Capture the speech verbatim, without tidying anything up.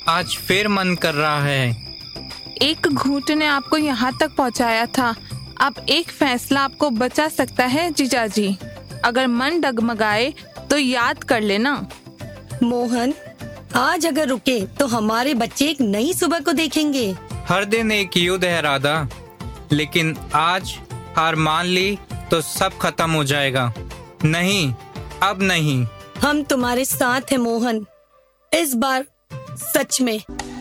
आज फिर मन कर रहा है। एक घूंट ने आपको यहाँ तक पहुँचाया था। अब एक फैसला आपको बचा सकता है जीजाजी। अगर मन डगमगाए तो याद कर लेना। मोहन, आज अगर रुके तो हमारे बच्चे एक नई सुबह को देखेंगे। हर दिन एक युद्ध है राधा, लेकिन आज हार मान ली तो सब खत्म हो जाएगा। नहीं, अब नहीं। हम तुम्हारे साथ हैं मोहन, इस बार सच में।